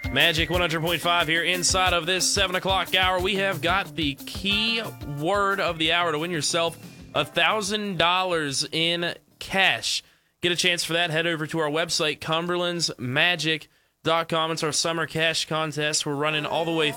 Magic 100.5 here inside of this 7 o'clock hour. We have got the key word of the hour to win yourself $1,000 in cash. Get a chance for that. Head over to our website, cumberlandsmagic.com. It's our summer cash contest. We're running all the way